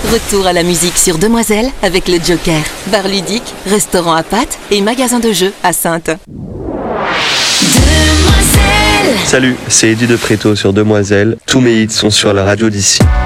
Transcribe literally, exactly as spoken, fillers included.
Retour à la musique sur Demoiselle avec le Joker. Bar ludique, restaurant à pâtes et magasin de jeux à Saintes. Salut, c'est Eddie de Préto sur Demoiselle. Tous mes hits sont sur la radio d'ici.